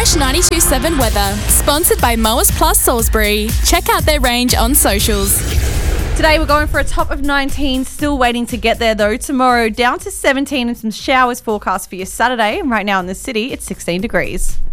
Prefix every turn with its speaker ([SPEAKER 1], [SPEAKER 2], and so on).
[SPEAKER 1] Fresh 92.7 weather, sponsored by Mowers Plus Salisbury. Check out their range on socials.
[SPEAKER 2] Today we're going for a top of 19, still waiting to get there though. Tomorrow down to 17 and some showers forecast for your Saturday. And right now in the city it's 16 degrees.